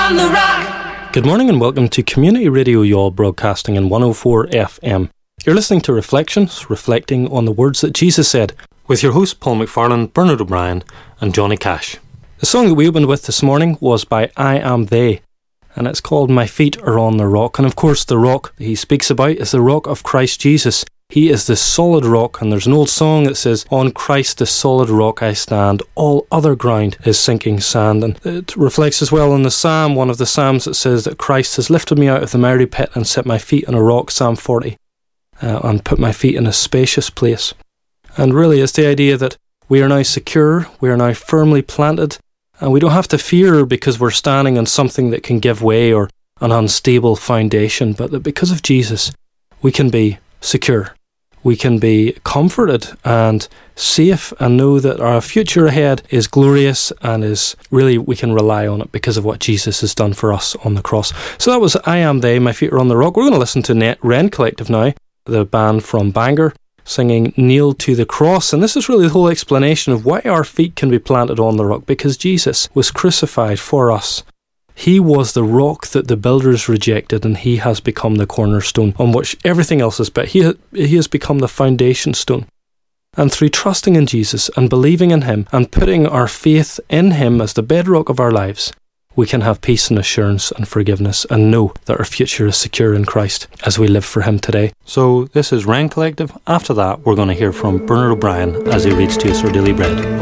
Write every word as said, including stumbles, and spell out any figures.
on the rock. Good morning and welcome to Community Radio Youghal, broadcasting in one oh four F M. You're listening to Reflections, reflecting on the words that Jesus said, with your hosts Paul McFarlane, Bernard O'Brien and Johnny Cash. The song that we opened with this morning was by I Am They, and it's called My Feet Are on the Rock. And of course the rock he speaks about is the rock of Christ Jesus. He is the solid rock, and there's an old song that says, on Christ the solid rock I stand, all other ground is sinking sand. And it reflects as well on the psalm, one of the psalms that says that Christ has lifted me out of the miry pit and set my feet on a rock, Psalm forty, uh, and put my feet in a spacious place. And really it's the idea that we are now secure, we are now firmly planted, and we don't have to fear because we're standing on something that can give way or an unstable foundation, but that because of Jesus we can be secure. We can be comforted and safe and know that our future ahead is glorious and is really, we can rely on it because of what Jesus has done for us on the cross. So that was I Am They, My Feet Are on the Rock. We're going to listen to Net Wren Collective now, the band from Bangor, singing Nailed to the Cross. And this is really the whole explanation of why our feet can be planted on the rock, because Jesus was crucified for us. He was the rock that the builders rejected, and he has become the cornerstone on which everything else is built. He, ha- he has become the foundation stone. And through trusting in Jesus and believing in him and putting our faith in him as the bedrock of our lives, we can have peace and assurance and forgiveness and know that our future is secure in Christ as we live for him today. So this is Wren Collective. After that, we're going to hear from Bernard O'Brien as he reads to us our daily bread.